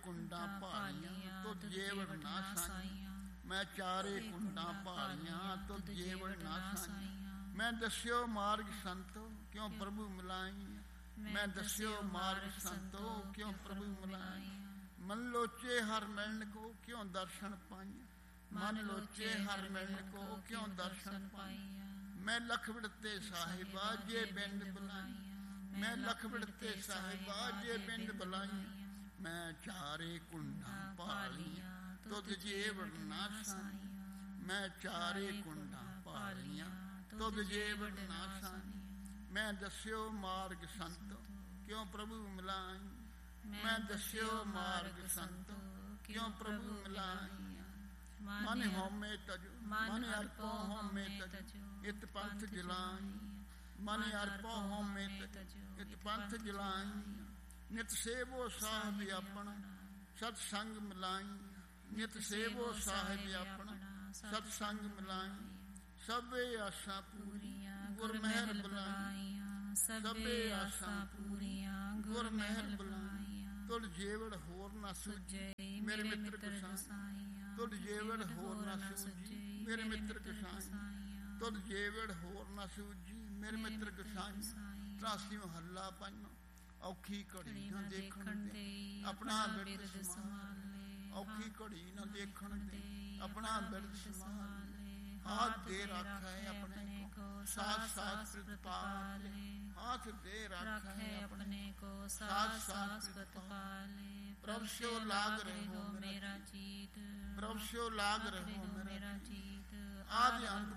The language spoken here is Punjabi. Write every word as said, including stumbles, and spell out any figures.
ਕੁੰਡਾਂ ਭਾਲੀਆਂ ਤੁਧ ਜੇਵੜ ਨਾ ਸਾਈਆਂ। ਮੈਂ ਚਾਰੇ ਕੁੰਡਾਂ ਭਾਲੀਆਂ ਤੁਧ ਜੇਵੜ ਨਾ ਸਾਈਆਂ। ਮੈਂ ਦੱਸਿਓ ਮਾਰਗ ਸੰਤੋ ਕਿਉਂ ਪ੍ਰਭੂ ਮਿਲਾਈ। ਮੈਂ ਦੱਸਿਓ ਮਾਰਗ ਸੰਤੋ ਕਿਉਂ ਪ੍ਰਭੂ ਮਿਲਾਈ। ਮਨ ਲੋਚੇ ਹਰ ਮਿਲਣ ਕੋ ਕਿਉਂ ਦਰਸ਼ਨ ਪਾਈਆਂ। ਮਨ ਲੋਚੇ ਹਰ ਮਿਲਣ ਕੋ ਕਿਉਂ ਦਰਸ਼ਨ ਪਾਈਆਂ। ਮੈਂ ਲਖ ਵਿੜਤੇ ਸਾਹਿਬਾ ਜੇ ਬਿੰਦ ਬੁਲਾਈਆਂ। ਮੈਂ ਲਖ ਵਿੜਤੇ ਸਾਹਿਬਾ ਜੇ ਬਿੰਦ ਬੁਲਾਈਆਂ। ਮੈਂ ਚਾਰੇ ਕੁੰਡਾਂ ਭਾਲੀਆਂ ਤੁਧ ਜੇਵੜ ਨਾ ਸਾਈਆਂ। ਮੈਂ ਚਾਰੇ ਕੁੰਡਾਂ ਭਾਲੀਆਂ ਤੁਧ ਜੇਵੜ ਨਾ ਸਾਈਆਂ। ਮੈਂ ਦੱਸਿਓ ਮਾਰਗ ਸੰਤੋ ਕਿਉਂ ਪ੍ਰਭੂ ਮਿਲਾਈ। ਮੈਂ ਦੱਸਿਓ ਮਾਰਗ ਸੰਤੋ ਕਿਉਂ ਪ੍ਰਭੂ ਮਿਲਾਈ। ਮਨ ਹਉਮੈ ਤਜੋ ਮਨ ਅਰਪੋ ਹਉਮੈ ਤਜੋ ਇਤ ਪੰਥ ਜਲਾਈ। ਮਨ ਅਰਪੋ ਹਉਮੈ ਤਜੋ ਇਤ ਪੰਥ ਜਲਾਈ। ਨਿਤ ਸੇਵੋ ਸਾਹਿਬ ਆਪਣਾ ਸਤ ਸੰਗ ਮਿਲਾਈ। ਨਿਤ ਸੇਵੋ ਸਾਹਿਬ ਆਪਣਾ ਸਤ ਸੰਗ ਮਿਲਾਈ। ਸਭੇ ਆਸਾਂ ਪੂਰੀਆਂ ਗੁਰ ਮਹਿਰ ਬੁਲਾਈ। ਸਭੇ ਆਸਾਂ ਪੂਰੀਆਂ ਗੁਰ ਮਹਿਰ ਬੁਲਾਈ। ਤੁਧ ਜੇਵੜ ਹੋਰ ਨਾ ਸੂਝੇ ਮੇਰੇ ਮਿੱਤਰ ਗੁਸਾਈ। ਤੁਧ ਜੇਵੜ ਹੋਰ ਨਾ ਸੂਝੀ ਮੇਰੇ ਮਿੱਤਰ ਗੁਸਾਈ। ਤੁਧ ਜੇਵੜ ਹੋਰ ਨਾ ਸੂਝੀ ਮੇਰੇ ਮਿੱਤਰ ਗੁਸਾਈ। ਤਰਾਸੀਓ ਹੱਲਾ ਪੰਜਵਾਂ ਔਖੀ ਘੜੀ ਨਾ ਦੇਖਣ ਦੇ ਆਪਣਾ ਬਿਰਦ ਸੰਭਾਲੇ। ਔਖੀ ਘੜੀ ਨਾ ਦੇਖਣ ਦੇ ਆਪਣਾ ਬਿਰਦ ਸੰਭਾਲੇ। ਹਾਥ ਦੇ ਰਾਖੈ ਆਪਣੇ ਕੋ ਸਾਥ ਸਾਥ ਪ੍ਰਤਪਾਲੇ। ਹਾਥ ਦੇ ਰਾਖੈ ਆਪਣੇ ਕੋ ਸਾਥ ਸਾਥ ਪ੍ਰਤਪਾਲੇ। ਪ੍ਰਭ ਸਿਓ ਲਾਗ ਰਹੋ ਮੇਰਾ ਜੀਤ। ਪ੍ਰਭ ਸਿਓ ਲਾਗ ਰਹੋ ਮੇਰਾ ਜੀਤ। ਆਦਿ ਅੰਤ